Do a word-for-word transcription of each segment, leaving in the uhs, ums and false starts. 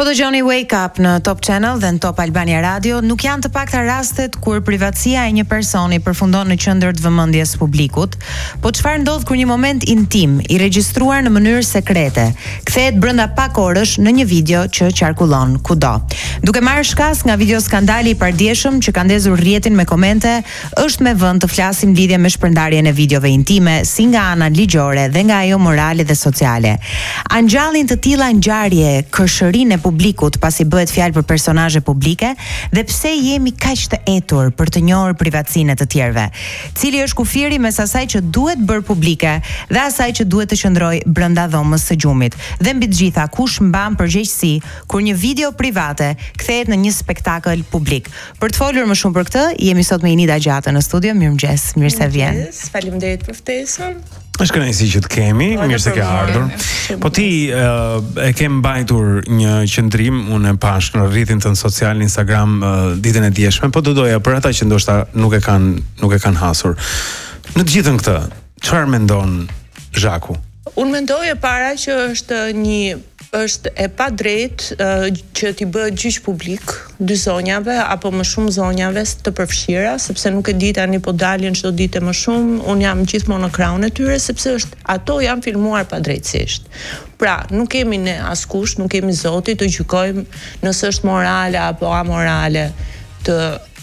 Po dëgjoni Wake Up në Top Channel dhe në Top Albania Radio, nuk janë të pakta rastet kur privatësia e një personi përfundon në qendër të vëmendjes publikut, po çfarë ndodh kur një moment intim i regjistruar në mënyrë sekrete kthehet brenda pak orësh në një video që qarkullon kudo. Duke marrë shkas nga video skandali i pardjeshëm që ka ndezur rrjetin me komente, është me vend të flasim lidhje me shpërndarjen e videove intime, si nga ana ligjore dhe nga ajo morale dhe sociale. A ngjallin të tilla ngjarje kërshërinë publikut pasi bëhet fjalë për personazhe publike dhe pse jemi kaq të etur për të njohur privatësinë e të tjerëve. Cili është kufiri mes asaj që duhet bërë publike dhe asaj që duhet të qëndrojë brenda dhomës së gjumit. Dhe mbi të gjitha, kush mban përgjegjësi kur një video private kthehet në një spektakël publik. Për të folur më shumë për këtë, jemi sot me Inida Gjatë në studio. Mirëmëngjes, mirë se vjen. Faleminderit për ftesën. Është kënaqësi që të kemi, mirë se ke ardhur. Po ti uh, e ke mbajtur një qendrim, unë e pash në rrjetin tënd social në Instagram uh, ditën e dieshme, po do doja për ata që ndoshta nuk e kanë nuk e kanë hasur. Në të gjithën këtë, çfarë mendon Zhaku? Unë mendoj e para që është një është e pa drejt uh, që t'i bëhet gjyq publik dy zonjave apo më shumë zonjave të përfshira, sepse nuk e di tani po dalin çdo ditë më shumë. Unë jam gjithmonë në krahun e tyre sepse është ato janë filmuar padrejtësisht. Pra, nuk kemi ne askush, nuk kemi Zoti të gjykojmë nëse është morale apo amorale të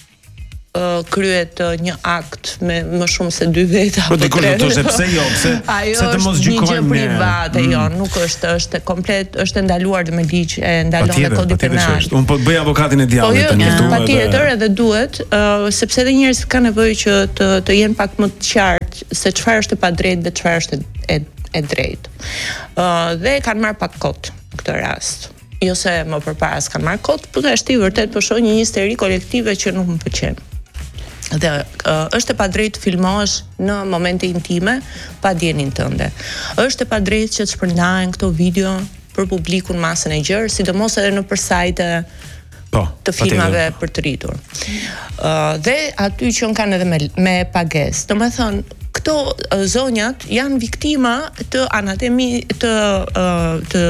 Uh, kryet uh, një akt me më shumë se dy veta apo tre. Po dikush do të thoshte pse jo, pse pse të mos gjykojmë. Ajo është një gjë private, mm. jo, nuk është, është komplet, është ndaluar me ligj, e ndalon me kodin penal. Unë po të bëj avokatin e djallit tani këtu. Patjetër edhe duhet, uh, sepse edhe njerëzit kanë nevojë që të të jenë pak më të qartë se çfarë është e padrejtë dhe çfarë është e e drejtë. Uh, dhe kanë marrë pak kot në këtë rast. Jo se më përpara s'kan marrë kot, por është i vërtet po shoh një histeri kolektive që nuk më pëlqen. Dhe uh, është e padrejtë filmohesh në momente intime pa dijenin tënde. Është e padrejtë që të shpërndahen këto video për publikun masën e gjerë, sidomos edhe në sajte po, të filmave për të rritur. Uh, dhe aty që kanë edhe me, me pagesë. Domethënë, këto uh, zonjat janë viktima të anatemi të uh, të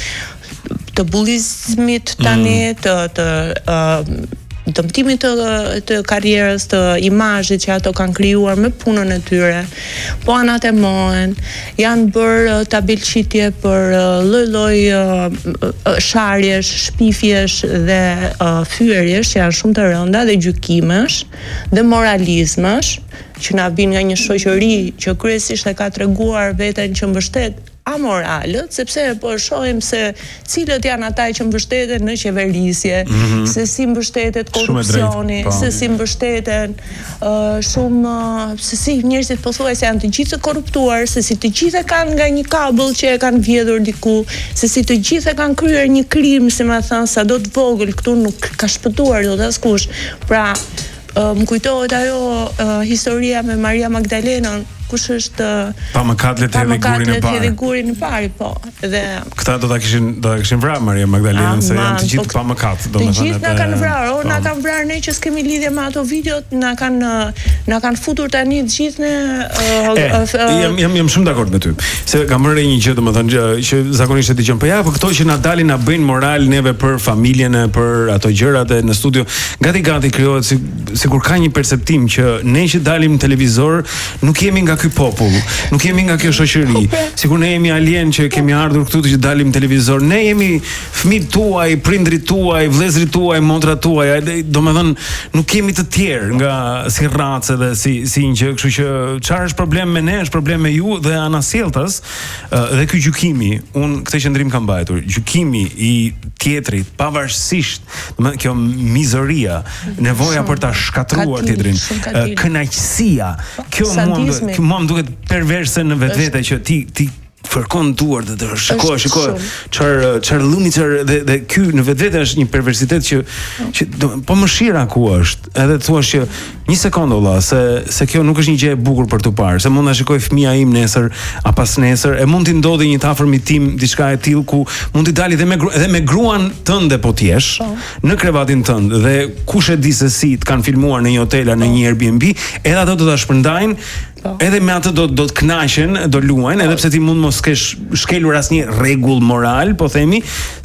të bullizmit tani, mm. të të uh, dëmtimit të, të karrierës, të imazhit që ato kanë krijuar me punën e tyre, po anatemohen, janë bërë tabelqitje për lloj-lloj uh, sharjesh, shpifjesh dhe uh, fyerjesh që janë shumë të rënda dhe gjykimesh dhe moralizmesh që na vijnë nga një shoqëri që kryesisht e ka treguar veten që mbështet amoralët, sepse po shohim se cilët janë ata që mbështeten në qeverisje, mm-hmm. se si mbështetet korrupsioni, se si mbështeten uh, shumë uh, se si njerëzit pothuajse janë të gjithë të korruptuar, se si të gjithë kanë nga një kabull që e kanë vjedhur diku, se si të gjithë kanë kryer një krim, si më thënë, sado të vogël, këtu nuk ka shpëtuar dot askush. Pra, uh, më kujtohet ajo uh, historia me Maria Magdalenën, kush është pa mëkat le të hedhë gurin e parë. hedhë gurin e parë, po. Dhe këta do ta kishin do ta kishin vrarë Maria Magdalenën se janë të gjithë pa mëkat, domethënë. Të gjithë na kanë vrarë, o na kanë vrarë ne që s'kemi lidhje me ato videot, na kanë na kanë futur tani të gjithë ne jam jam jam shumë dakord me ty. Se kam marrë një gjë domethënë që zakonisht e dëgjojmë, po ja, po këto që na dalin na bëjnë moral neve për familjen e për ato gjërat e në studio, gati gati krijohet sikur ka një perceptim që ne që dalim në televizor nuk jemi nga ky popull, nuk jemi nga kjo shoqëri. Sikur ne jemi alien që kemi ardhur këtu që dalim në televizor. Ne jemi fëmijët tuaj, prindrit tuaj, vëllezërit tuaj, motrat tuaj. Domethënë nuk kemi të tjerë nga si racë dhe si si një, kështu që çfarë është problem me ne, është problem me ju dhe anasjelltas. Dhe ky gjykimi, unë këtë qendrim kam mbajtur. Gjykimi i tjetrit, pavarësisht, domethënë kjo mizoria, nevoja për ta shkatruar tjetrin, kënaqësia, kjo mua mua më duket perverse në vetvete që ti ti fërkon duar dhe të shikoj, shikoj çfarë çfarë llumi çfarë dhe dhe ky në vetvete është një perversitet që që do, po mëshira ku është. Edhe thua që një sekondë valla se se kjo nuk është një gjë e bukur për tu parë, se mund ta shikoj fëmia im nesër apo nesër, e mund t'i ndodhi një afërmit tim diçka e tillë ku mund t'i dalë edhe me edhe me gruan tënde po t'jesh në krevatin tënd dhe kush e di se si të kanë filmuar në një hotel në një Airbnb, edhe ato do ta shpërndajnë. Edhe me atë do do të kënaqen, do luajnë, edhe pse ti mund mos kesh shkelur asnjë rregull moral, po themi,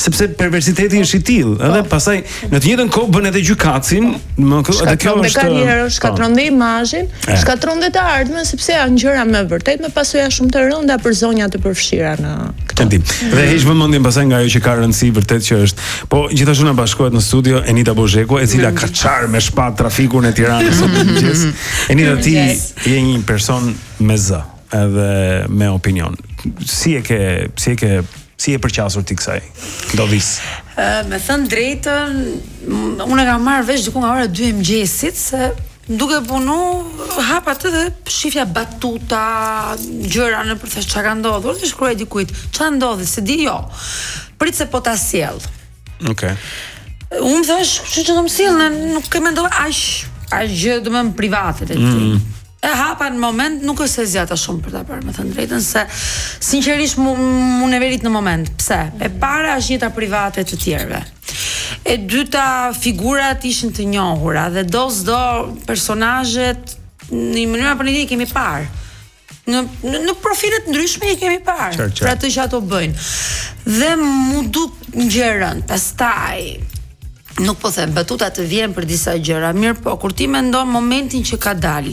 sepse perversiteti është i tillë. Edhe pastaj në të njëjtën kohë bën edhe gjykatësin, më edhe kjo është karrierë, shkatron dhe imazhin, shkatron dhe të ardhmen sepse janë gjëra me vërtet me pasoja shumë të rënda për zonja të përfshira në këtë. Dhe heq vëmendjen pastaj nga ajo që ka rëndësi vërtet që është. Po gjithashtu na bashkohet në studio Enita Bozheku, e cila ka çar me shpat trafikun e Tiranës sot mëngjes. Enita, ti je një person me zë edhe me opinion. Si e ke, si e ke, si e përqasur ti kësaj ndodhis? Uh, me thënë drejtën, unë e kam marrë vesh diku nga ora dy e mëngjesit se duke punu hapa atë dhe shifja batuta, gjëra në përthash çka ka ndodhur, dhe shkruaj dikujt, ç'a ndodhi, se di jo. Prit se po ta sjell. Okej. Okay. Unë thash, çu që do më sjell, nuk e mendova aq aq gjë do më private të ti. Mm. E hapa në moment, nuk është se zjata shumë për ta parë, me thënë drejtën, se sinqerisht mu, mu në verit në moment. Pse? E para është jeta private të tjerëve. E dyta, figurat ishin të njohura dhe do s'do personazhet në mënyra për një i kemi parë. Në, në, në profilet ndryshme i kemi parë, qer, qer. Për atë që ato bëjnë. Dhe mu duk ngjërën, pastaj nuk po them, batuta të vjen për disa gjëra, mirë po, kur ti mendon momentin që ka dalë,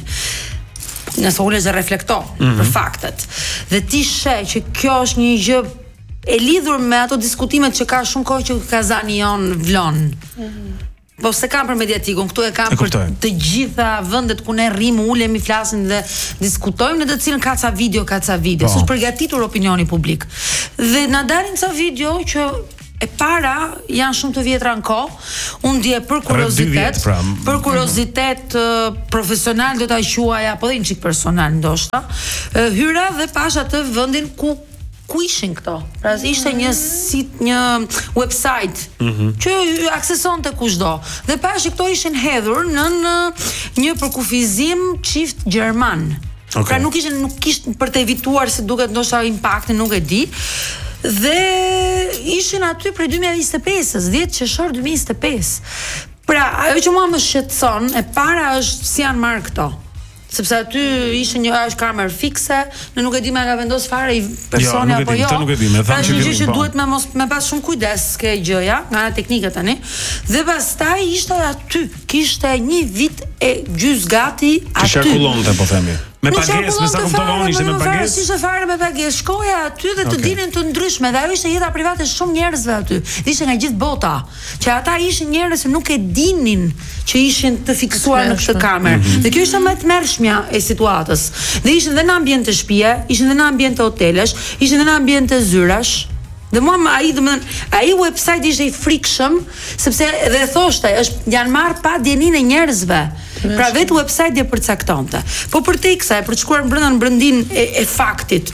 nëse ulesh dhe reflekto mm-hmm. për faktet, dhe ti sheh që kjo është një gjë e lidhur me ato diskutimet që ka shumë kohë që Kazani jon vlon. Mm-hmm. Po se kam për mediatikun, këtu e kam e për të gjitha vendet ku ne rrim, ulemi, flasim dhe diskutojmë, në të cilën ka ca video, ka ca video, oh. s'është përgatitur opinioni publik. Dhe na dalin ca video që e para janë shumë të vjetra në kohë, unë dje për kuriozitet, pra, për kuriozitet uh, profesional do ta quaja, apo dhe një çik personal ndoshta, uh, hyra dhe pash atë vendin ku ku ishin këto. Pra ishte një sit, një website mm-hmm. që aksesonte kushdo. Dhe pash këto ishin hedhur në, në një përkufizim çift gjerman. Okay. Pra nuk ishin nuk kishte për të evituar se duket ndoshta impaktin, nuk e di. Dhe ishin aty për dy mijë e njëzet e pesë, dhjetë qershor dy mijë e njëzet e pesë. Pra, ajo që mua më shqetëson, e para është si janë marrë këto. Sepse aty ishte një është kamerë fikse, në nuk e di me ka vendos fare i personi jo, apo jo. Nuk e di, me pra, një gjë që duhet me mos me pas shumë kujdes ke gjëja, nga ana teknike tani. Dhe pastaj ishte aty, kishte një vit e gjys gati aty. Që qarkullonte po themi. Me pagesë, me sa kuptonin ishte me pagesë. Ishte fare me pagesë. Shkoja aty dhe të okay. dinin të ndryshme, dhe ajo ishte jeta private shumë njerëzve aty. Dhe ishte nga gjithë bota, që ata ishin njerëz që nuk e dinin që ishin të fiksuar në këtë kamerë. Mm-hmm. Dhe kjo ishte më e tmerrshmja e situatës. Dhe ishin dhe në ambient të shtëpie, ishin dhe në ambient të hotelesh, ishin dhe në ambient të zyrash. Dhe mua ai domethënë ai website ishte i frikshëm sepse edhe thoshte është janë marr pa dieninë e njerëzve. Pra vetë website dhe përcaktonte. Po për te kësaj, për të shkuar brenda në brendin e, e faktit.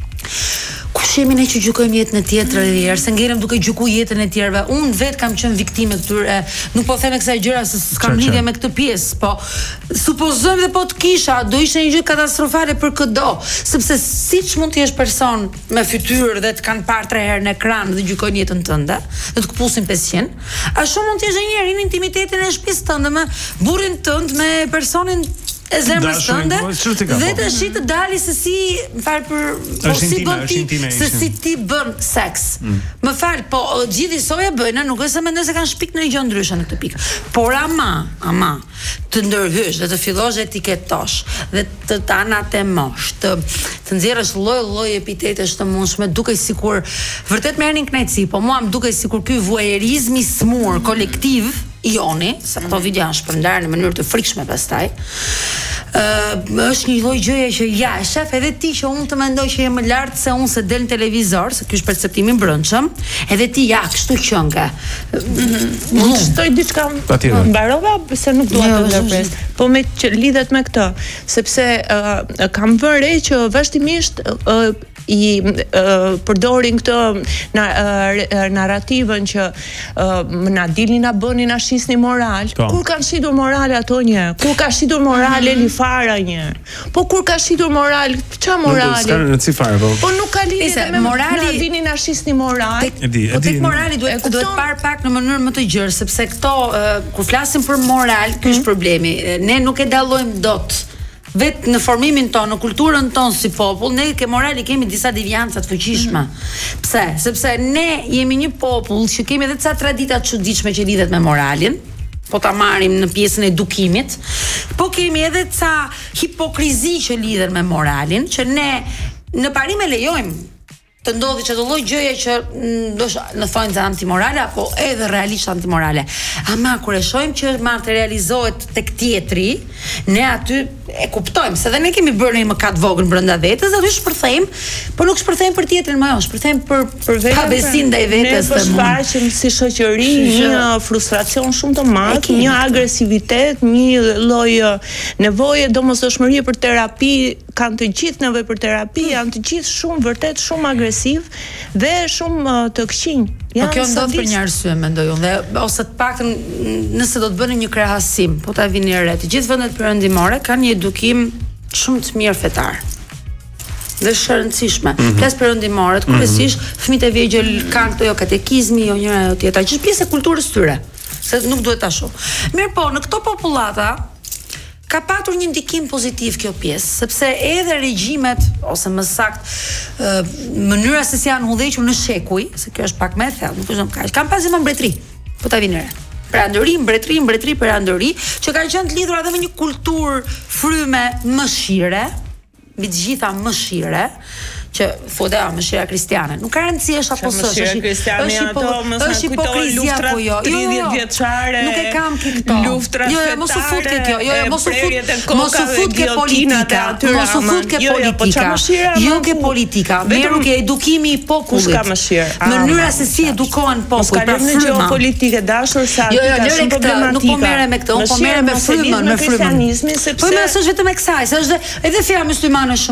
Kush jemi ne që gjykojmë jetën e tjetrave mm. herë, se ngelem duke gjykuar jetën e tjerëve. Unë vetë kam qenë viktime këtyre, nuk po them kësaj gjëra se s'kam lidhje me këtë pjesë, po supozojmë dhe po të kisha, do ishte një gjë katastrofale për çdo, sepse siç mund të jesh person me fytyrë dhe të kanë parë tre herë në ekran dhe gjykojnë jetën tënde, dhe të kpusin pesëqind, ashtu mund të jesh një herë në intimitetin e shtëpisë tënde me burrin tënd, me personin e zemrës tënde, dhe të shi të dali se si, më fal për po si bën ti, se si ti bën seks. Mm. Më fal, po gjithë soja bëjnë, nuk është se mendoj se kanë shpik në një gjë ndryshe në këtë pikë. Por ama, ama, të ndërhysh dhe të fillosh etiketosh dhe të të anatemosh, të të nxjerrësh lloj-lloj epitetesh të mundshme, duke sikur vërtet merrnin kënaqësi, po mua më duket sikur ky vuajerizmi smur kolektiv i joni, se këto video janë shpërndarë në mënyrë të frikshme pastaj. Uh, është një lloj gjëje që ja, shef edhe ti që unë të mendoj që je më lart se unë se del në televizor, se ky është perceptimi i brendshëm, edhe ti ja, kështu qënga. Mund të shtoj diçka mbarova se nuk dua të ndërpres. Po me që lidhet me këtë, sepse uh, kam vënë re që vazhdimisht uh, i uh, përdorin këtë na, uh, narrativën që uh, na dilni na bëni na shisni moral. Po. Kur kanë shitur moral ato një? Kur ka shitur moral mm. Elifara një? Po kur ka shitur moral? Ç'a morali? Nuk ka fare, po. Po nuk ka lidhje me morali. Na vini na shisni moral. Tek, e di, e po tek morali duhet duhet par pak në mënyrë më të gjerë, sepse këto uh, kur flasim për moral, ky është mm. problemi. Ne nuk e dallojmë dot vetë në formimin tonë, në kulturën tonë si popull, ne ke morali kemi disa devianca të fuqishme. Mm-hmm. Pse? Sepse ne jemi një popull që kemi edhe ca tradita të çuditshme që lidhet me moralin, po ta marrim në pjesën e edukimit, po kemi edhe ca hipokrizi që lidhen me moralin, që ne në parim e lejojmë të ndodhi çdo lloj gjëje që ndoshta në thonë antimorale apo edhe realisht antimorale. Ama kur e shohim që materializohet tek tjetri, ne aty e kuptojmë se dhe ne kemi bërë një mëkat vogël brenda vetes, aty shpërthejmë, por nuk shpërthejmë për tjetrin, më jo, shpërthejmë për për vetë besim ndaj vetes. Ne shfaqim si shoqëri një frustracion shumë të madh, një agresivitet, një lloj nevoje domosdoshmërie për terapi, kanë të gjithë nevojë për terapi, janë të gjithë shumë vërtet shumë agresiv dhe shumë uh, të këqinj. Po kjo ndodh për një arsye mendoj unë, dhe ose të paktën nëse do të bëni një krahasim, po ta vini re, të gjithë vendet perëndimore kanë një edukim shumë të mirë fetar. Dhe është e rëndësishme. Mm-hmm. Pjesë perëndimore, kryesisht mm-hmm. fëmijët e vegjël kanë këto jo katekizmi, jo njëra jo tjetra, që është pjesë e kulturës tyre, se nuk duhet ta shoh. Mirë po, në këto popullata ka patur një ndikim pozitiv kjo pjesë, sepse edhe regjimet ose më saktë mënyra se si janë udhëhequr në shekuj, se kjo është pak më e thellë, nuk është kaq. Kanë pasur më mbretëri, po ta vini re. Perandëri, mbretëri, mbretëri, perandëri, që kanë qenë të lidhur edhe me një kulturë fryme mëshire, mbi të gjitha mëshire, që thotë a mëshira kristiane. Nuk ka rëndësi është apo s'është. Mëshira kristiane janë ato, mos na kujtoj luftrat tridhjetë vjeçare. Nuk e kam këto. Luftrat jo, jo, mos u fut ke kjo. Jo, jo, mos u fut. Mos u fut ke politika. Mos u fut ke politika. Jo ke politika. Meru ke edukimi i popullit. Ka mëshirë. Mënyra se si edukohen popullit për frymën geopolitike dashur sa jo, jo, lëre këtë, nuk po merrem me këtë, unë po merrem me frymën, me frymën. Sepse po më është vetëm e kësaj, se është edhe feja myslimane